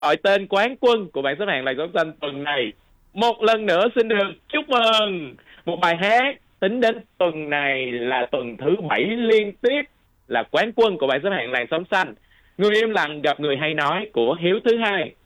gọi tên quán quân của bảng xếp hạng làn sóng xanh tuần này. Một lần nữa xin được chúc mừng một bài hát tính đến tuần này là tuần thứ 7 liên tiếp là quán quân của bảng xếp hạng làn sóng xanh. Người im lặng gặp người hay nói của Hiếu thứ hai.